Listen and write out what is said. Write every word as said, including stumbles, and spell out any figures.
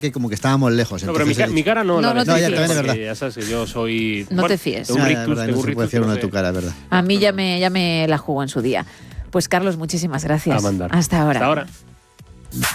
que como que estábamos lejos. No, pero mi, ca mi cara no, no, la no, no, te ya, fíes. también es verdad. Ya sabes que yo soy... No bueno, te fíes. tengo un Ah, rictus, verdad, tengo no un se puede rictus fiar que uno no de tu sé. cara, ¿verdad? A mí ya me, ya me la jugó en su día. Pues Carlos, muchísimas gracias. A mandar. Hasta ahora. Hasta ahora.